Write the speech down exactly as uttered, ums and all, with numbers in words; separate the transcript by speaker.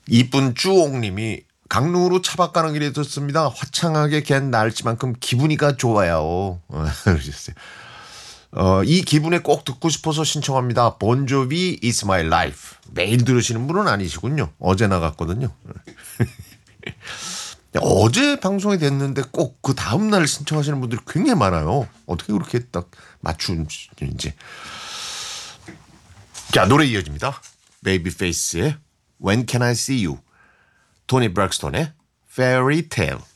Speaker 1: 이쁜 쭈옥님이 강릉으로 차박 가는 길에 듣습니다. 화창하게 갠 날씨만큼 기분이가 좋아요. 그러셨어요. 어, 이 기분에 꼭 듣고 싶어서 신청합니다. 본조비 It's My Life. 매일 들으시는 분은 아니시군요. 어제 나갔거든요. 어제 방송이 됐는데 꼭 그 다음날 신청하시는 분들이 굉장히 많아요. 어떻게 그렇게 딱 맞추는지. 자, 노래 이어집니다. 베이비페이스의 When Can I See You, 토니 브렉스톤의 Fairy Tale.